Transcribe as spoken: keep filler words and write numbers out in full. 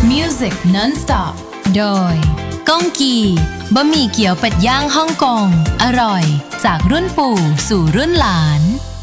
Music non-stop โดยก้องกีบะหมี่เกี๊ยวเป็ดย่างฮ่องกงอร่อยจากรุ่นปู่สู่รุ่นหลาน